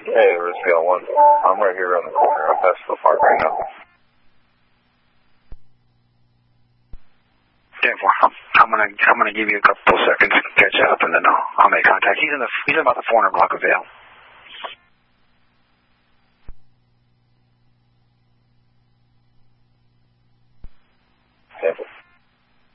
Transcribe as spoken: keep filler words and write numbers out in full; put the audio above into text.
Hey, Riscale one. I'm right here on the corner. I'm past the park right now. ten four. I'm, I'm gonna I'm gonna give you a couple of seconds to catch up, and then I'll, I'll make contact. He's in the he's in about the four hundred block of Vail.